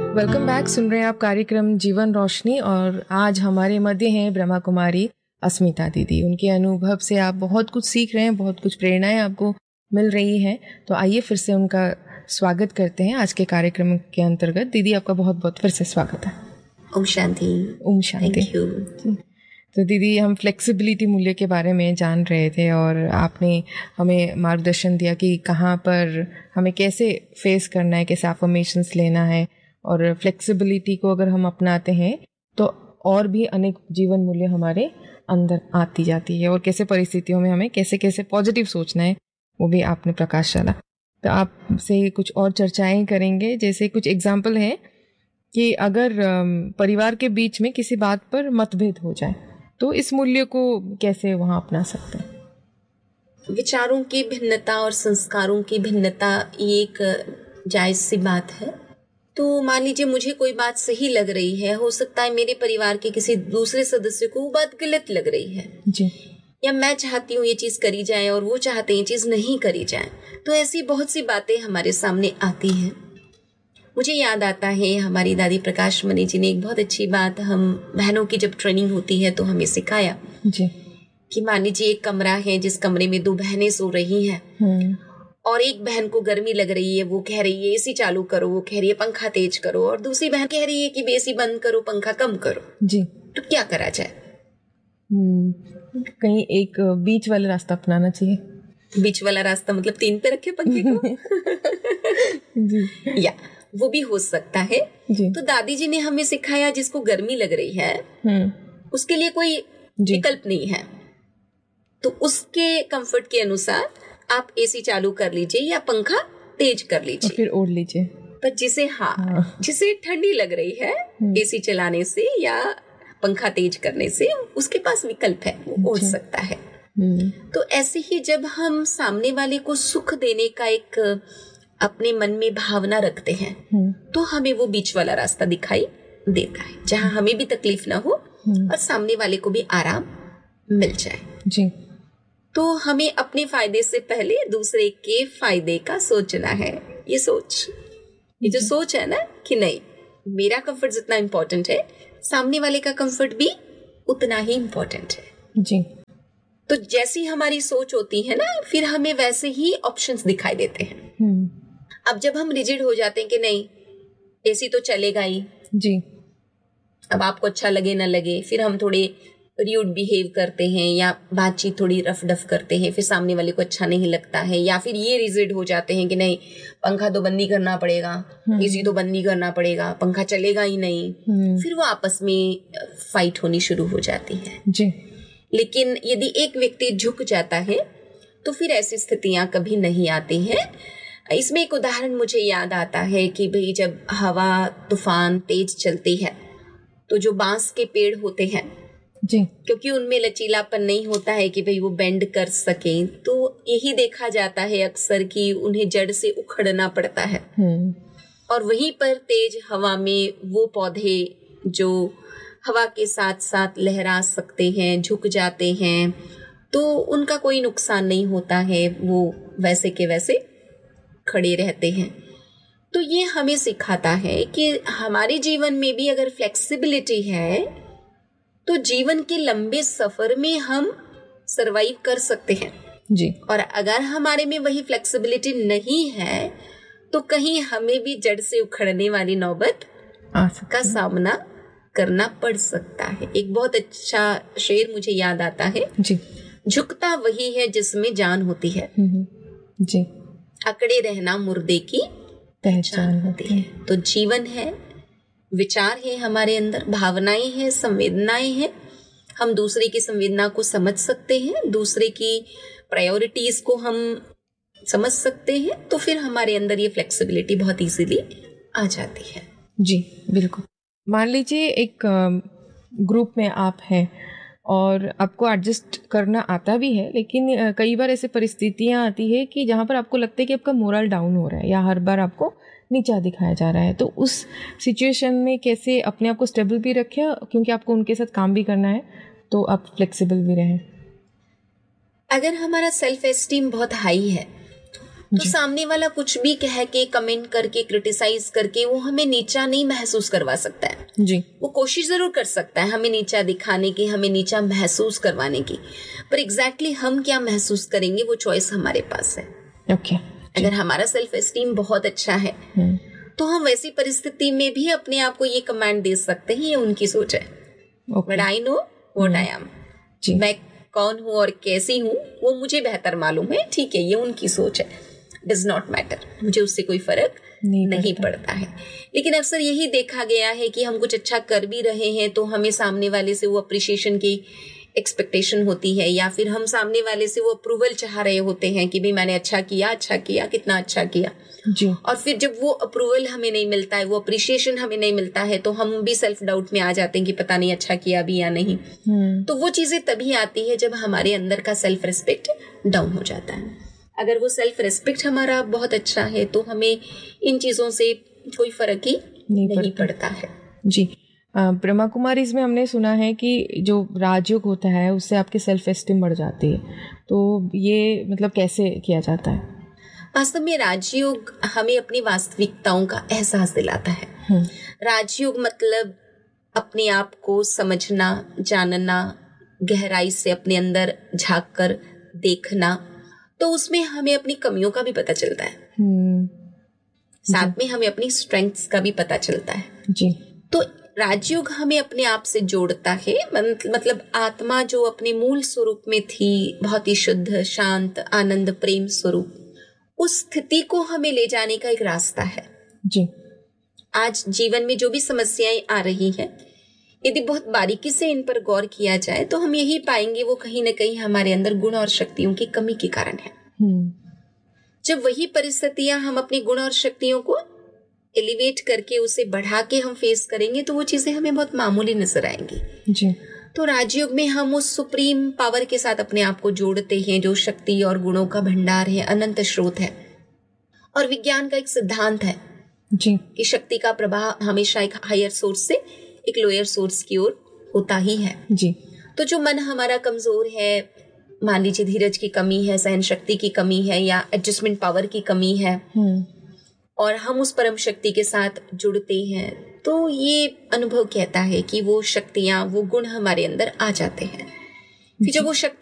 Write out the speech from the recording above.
Welcome back. सुन रहे हैं आप कार्यक्रम जीवन रोशनी और आज हमारे मध्य हैं ब्रह्मा कुमारी अस्मिता दीदी। उनके अनुभव से आप बहुत कुछ सीख रहे हैं, बहुत कुछ प्रेरणाएं आपको मिल रही हैं। तो आइए फिर से उनका स्वागत करते हैं आज के कार्यक्रम के अंतर्गत। दीदी आपका बहुत बहुत फिर से स्वागत है। ओम शांति। ओम शांति। Thank you. तो दीदी हम फ्लेक्सिबिलिटी मूल्य के बारे में जान रहे थे और आपने हमें मार्गदर्शन दिया कि कहाँ पर हमें कैसे फेस करना है, कैसे अफर्मेशंस लेना है। और फ्लेक्सिबिलिटी को अगर हम अपनाते हैं तो और भी अनेक जीवन मूल्य हमारे अंदर आती जाती है और कैसे परिस्थितियों में हमें कैसे कैसे पॉजिटिव सोचना है वो भी आपने प्रकाश डाला। तो आपसे कुछ और चर्चाएं करेंगे। जैसे कुछ एग्जाम्पल है कि अगर परिवार के बीच में किसी बात पर मतभेद हो जाए तो इस मूल्य को कैसे वहाँ अपना सकते हैं। विचारों की भिन्नता और संस्कारों की भिन्नता ये एक जायज सी बात है। तो मान लीजिए मुझे कोई बात सही लग रही है, हो सकता है मेरे परिवार के किसी दूसरे सदस्य को वो बात गलत लग रही है जी, या मैं चाहती हूँ ये चीज करी जाए और वो चाहते हैं ये चीज नहीं करी जाए। तो ऐसी बहुत सी बातें हमारे सामने आती हैं। मुझे याद आता है हमारी दादी प्रकाश मणि जी ने एक बहुत अच्छी बात हम बहनों की जब ट्रेनिंग होती है तो हमें सिखाया जी, कि मान लीजिए एक कमरा है जिस कमरे में दो बहनें सो रही हैं और एक बहन को गर्मी लग रही है, वो कह रही है एसी चालू करो, वो कह रही है पंखा तेज करो, और दूसरी बहन कह रही है कि एसी बंद करो, पंखा कम करो। जी। तो क्या करा जाए? कहीं एक बीच वाला रास्ता अपनाना चाहिए। बीच वाला रास्ता मतलब 3 पे रखे पंखे को जी, या वो भी हो सकता है जी। तो दादी जी ने हमें सिखाया जिसको गर्मी लग रही है उसके लिए कोई विकल्प नहीं है, तो उसके कंफर्ट के अनुसार आप एसी चालू कर लीजिए या पंखा तेज कर लीजिए, फिर ओढ़ लीजिए। पर जिसे जिसे ठंडी लग रही है एसी चलाने से या पंखा तेज करने से, उसके पास विकल्प है, वो ओढ़ सकता है। तो ऐसे ही जब हम सामने वाले को सुख देने का एक अपने मन में भावना रखते हैं तो हमें वो बीच वाला रास्ता दिखाई देता है जहां हमें भी तकलीफ ना हो और सामने वाले को भी आराम मिल जाए। जी। तो हमें अपने फायदे से पहले दूसरे के फायदे का सोचना है। ये जो सोच है ना कि नहीं मेरा कंफर्ट जितना इम्पोर्टेंट है सामने वाले का कंफर्ट भी उतना ही इम्पोर्टेंट है। जी। तो जैसी हमारी सोच होती है ना फिर हमें वैसे ही ऑप्शंस दिखाई देते हैं। अब जब हम रिजिड हो जाते हैं कि नहीं एसी तो चलेगा ही जी, अब आपको अच्छा लगे ना लगे, फिर हम थोड़े र्यूड बिहेव करते हैं या बातचीत थोड़ी रफ डफ करते हैं, फिर सामने वाले को अच्छा नहीं लगता है, या फिर ये रिजिड हो जाते हैं कि नहीं पंखा तो बंद नहीं करना पड़ेगा, एसी तो बंद नहीं करना पड़ेगा, पंखा चलेगा ही नहीं, फिर वो आपस में फाइट होनी शुरू हो जाती है। जी। लेकिन यदि एक व्यक्ति झुक जाता है तो फिर ऐसी स्थितियां कभी नहीं आती हैं। इसमें एक उदाहरण मुझे याद आता है कि भाई जब हवा तूफान तेज चलती है तो जो बांस के पेड़ होते हैं जी, क्योंकि उनमें लचीलापन नहीं होता है कि भाई वो बेंड कर सकें, तो यही देखा जाता है अक्सर कि उन्हें जड़ से उखड़ना पड़ता है। और वहीं पर तेज हवा में वो पौधे जो हवा के साथ साथ लहरा सकते हैं, झुक जाते हैं, तो उनका कोई नुकसान नहीं होता है, वो वैसे के वैसे खड़े रहते हैं। तो ये हमें सिखाता है कि हमारे जीवन में भी अगर फ्लेक्सिबिलिटी है तो जीवन के लंबे सफर में हम सरवाइव कर सकते हैं जी। और अगर हमारे में वही फ्लेक्सिबिलिटी नहीं है तो कहीं हमें भी जड़ से उखड़ने वाली नौबत का सामना करना पड़ सकता है। एक बहुत अच्छा शेर मुझे याद आता है जी, झुकता वही है जिसमें जान होती है, जी, अकड़े रहना मुर्दे की पहचान होती है। तो जीवन है, विचार है हमारे अंदर, भावनाएं हैं, संवेदनाएं हैं, हम दूसरे की संवेदना को समझ सकते हैं, दूसरे की प्रायोरिटीज को हम समझ सकते हैं, तो फिर हमारे अंदर ये फ्लेक्सिबिलिटी बहुत इजीली आ जाती है। जी बिल्कुल। मान लीजिए एक ग्रुप में आप हैं और आपको एडजस्ट करना आता भी है, लेकिन कई बार ऐसे परिस्थितियां आती है कि जहाँ पर आपको लगता है कि आपका मोरल डाउन हो रहा है या हर बार आपको नीचा दिखाया जा रहा है, तो उस सिचुएशन में कैसे अपने आप को स्टेबल भी रखें, क्योंकि आपको उनके साथ काम भी करना है, तो आप फ्लेक्सिबल भी रहें। अगर हमारा सेल्फ एस्टीम बहुत हाई है तो सामने वाला कुछ भी कह के, कमेंट करके, क्रिटिसाइज करके वो हमें नीचा नहीं महसूस करवा सकता है जी। वो कोशिश जरूर कर सकता है हमें नीचा दिखाने की, हमें नीचा महसूस करवाने की, पर एग्जैक्टली हम क्या महसूस करेंगे वो चॉइस हमारे पास है। ओके। अगर हमारा सेल्फ एस्टीम बहुत अच्छा है तो हम वैसी परिस्थिति में भी अपने आप को ये कमांड दे सकते हैं, ये उनकी सोच है। But I know what I am, मैं कौन हूँ और कैसी हूँ वो मुझे बेहतर मालूम है, ठीक है, ये उनकी सोच है, डज नॉट मैटर, मुझे उससे कोई फर्क नहीं पड़ता है। लेकिन अक्सर यही देखा गया है कि हम कुछ अच्छा कर भी रहे हैं तो हमें सामने वाले से वो अप्रिशिएशन की एक्सपेक्टेशन होती है, या फिर हम सामने वाले से वो अप्रूवल चाह रहे होते हैं कि भाई मैंने अच्छा किया, कितना अच्छा किया जी। और फिर जब वो अप्रूवल हमें नहीं मिलता है, वो अप्रिशिएशन हमें नहीं मिलता है, तो हम भी सेल्फ डाउट में आ जाते हैं कि पता नहीं अच्छा किया भी या नहीं। तो वो चीजें तभी आती है जब हमारे अंदर का सेल्फ रिस्पेक्ट डाउन हो जाता है। अगर वो सेल्फ रिस्पेक्ट हमारा बहुत अच्छा है तो हमें इन चीजों से कोई फर्क ही नहीं पड़ता है। जी। ब्रह्मा कुमारीज में हमने सुना है कि जो राजयोग होता है उससे आपकी सेल्फ एस्टीम बढ़ जाती है, तो ये मतलब कैसे किया जाता है? वास्तव में राजयोग हमें अपनी वास्तविकताओं का एहसास दिलाता है। राजयोग मतलब अपने आप को समझना, जानना, गहराई से अपने अंदर झांक कर देखना, तो उसमें हमें अपनी कमियों का भी पता चलता है, साथ में हमें अपनी स्ट्रेंथ्स का भी पता चलता है जी। तो राजयोग हमें अपने आप से जोड़ता है, मतलब आत्मा जो अपने मूल स्वरूप में थी, बहुत ही शुद्ध, शांत, आनंद, प्रेम स्वरूप, उस स्थिति को हमें ले जाने का एक रास्ता है जी। आज जीवन में जो भी समस्याएं आ रही हैं, यदि बहुत बारीकी से इन पर गौर किया जाए तो हम यही पाएंगे वो कहीं ना कहीं हमारे अंदर गुण और शक्तियों की कमी के कारण है। जब वही परिस्थितियां हम अपने गुण और शक्तियों को एलिवेट करके, उसे बढ़ा के हम फेस करेंगे तो वो चीजें हमें बहुत मामूली नजर आएंगी जी। तो राजयोग में हम उस सुप्रीम पावर के साथ अपने आप को जोड़ते हैं जो शक्ति और गुणों का भंडार है, अनंत स्रोत है। और विज्ञान का एक सिद्धांत है जी कि शक्ति का प्रवाह हमेशा एक हायर सोर्स से एक लोअर सोर्स की ओर होता ही है जी। तो जो मन हमारा कमजोर है, मान लीजिए धीरज की कमी है, सहन शक्ति की कमी है या एडजस्टमेंट पावर की कमी है, और हम उस परम शक्ति के साथ जुड़ते हैं तो ये अनुभव कहता है कि वो शक्तियां, वो गुण हमारे अंदर आ जाते हैं। फिर जब वो शक्ति